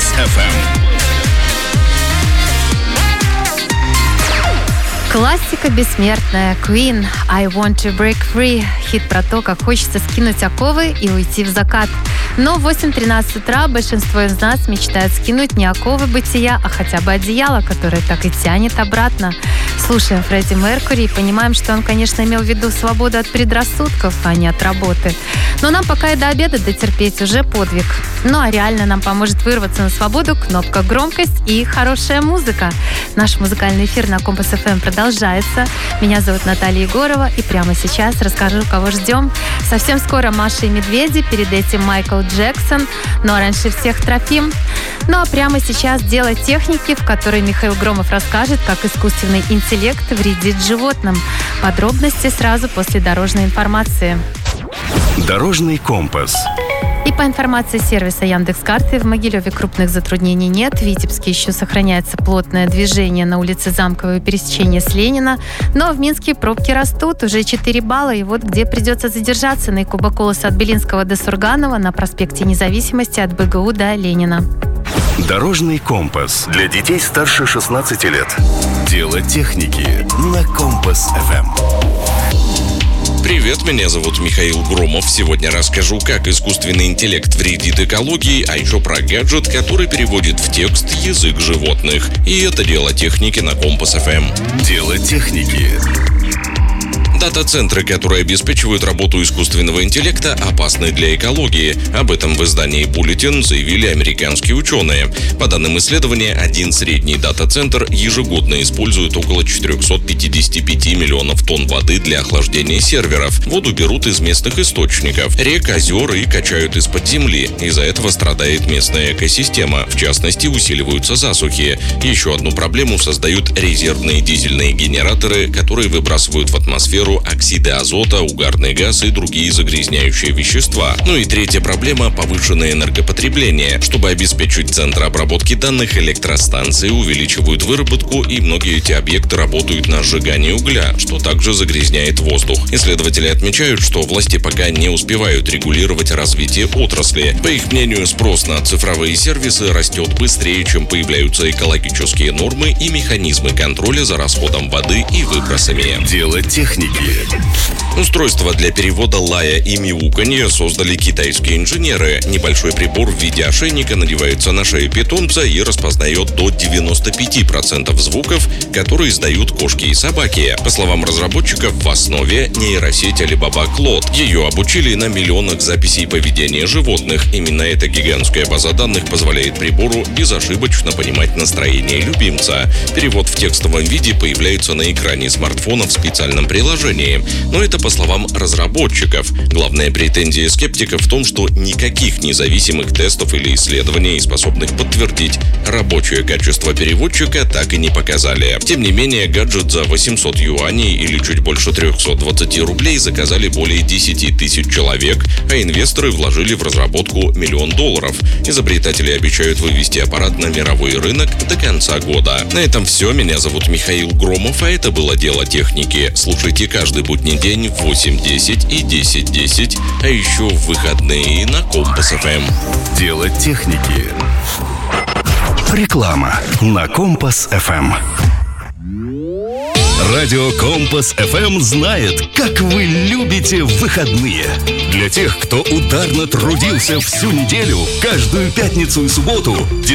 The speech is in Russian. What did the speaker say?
Компас FM. Классика бессмертная. Queen, I Want to Break Free. Хит про то, как хочется скинуть оковы и уйти в закат. Но в 8:13 утра большинство из нас мечтает скинуть не оковы бытия, а хотя бы одеяло, которое так и тянет обратно. Слушаем Фредди Меркьюри и понимаем, что он, конечно, имел в виду свободу от предрассудков, а не от работы. Но нам пока и до обеда дотерпеть уже подвиг. Ну а реально нам поможет вырваться на свободу кнопка «Громкость» и хорошая музыка. Наш музыкальный эфир на Компас FM продолжается. Меня зовут Наталья Егорова, и прямо сейчас расскажу, кого ждем. Совсем скоро Маша и Медведи, перед этим Майкл Джексон, но раньше всех Трофим. Ну а прямо сейчас дело техники, в которой Михаил Громов расскажет, как искусственный интеллект вредит животным. Подробности сразу после дорожной информации. Дорожный компас. И по информации сервиса Яндекс.Карты, в Могилеве крупных затруднений нет. В Витебске еще сохраняется плотное движение на улице Замковой, пересечение с Ленина. Но в Минске пробки растут, уже 4 балла. И вот где придется задержаться: на Якуба-Колоса от Белинского до Сурганова, на проспекте Независимости от БГУ до Ленина. Дорожный компас для детей старше 16 лет. Дело техники на Компас FM. Привет, меня зовут Михаил Громов. Сегодня расскажу, как искусственный интеллект вредит экологии, а еще про гаджет, который переводит в текст язык животных. И это дело техники на Компас FM. Дело техники. Дата-центры, которые обеспечивают работу искусственного интеллекта, опасны для экологии. Об этом в издании «Буллетин» заявили американские ученые. По данным исследования, один средний дата-центр ежегодно использует около 455 миллионов тонн воды для охлаждения серверов. Воду берут из местных источников, рек, озер и качают из-под земли. Из-за этого страдает местная экосистема. В частности, усиливаются засухи. Еще одну проблему создают резервные дизельные генераторы, которые выбрасывают в атмосферу оксиды азота, угарный газ и другие загрязняющие вещества. Ну и третья проблема – повышенное энергопотребление. Чтобы обеспечить центры обработки данных, электростанции увеличивают выработку, и многие эти объекты работают на сжигании угля, что также загрязняет воздух. Исследователи отмечают, что власти пока не успевают регулировать развитие отрасли. По их мнению, спрос на цифровые сервисы растет быстрее, чем появляются экологические нормы и механизмы контроля за расходом воды и выбросами. Дело техники. Устройство для перевода лая и мяуканья создали китайские инженеры. Небольшой прибор в виде ошейника надевается на шею питомца и распознает до 95% звуков, которые издают кошки и собаки. По словам разработчиков, в основе нейросеть Alibaba Cloud. Ее обучили на миллионах записей поведения животных. Именно эта гигантская база данных позволяет прибору безошибочно понимать настроение любимца. Перевод в текстовом виде появляется на экране смартфона в специальном приложении. Но это по словам разработчиков. Главная претензия скептиков в том, что никаких независимых тестов или исследований, способных подтвердить рабочее качество переводчика, так и не показали. Тем не менее, гаджет за 800 юаней или чуть больше 320 рублей заказали более 10 тысяч человек, а инвесторы вложили в разработку $1 миллион. Изобретатели обещают вывести аппарат на мировой рынок до конца года. На этом все. Меня зовут Михаил Громов, а это было дело техники. Слушайте каждый будний день в 8:10 и 10:10, а еще в выходные на Компас FM. Дело техники. Реклама на Компас FM. Радио Компас FM знает, как вы любите выходные. Для тех, кто ударно трудился всю неделю, каждую пятницу и субботу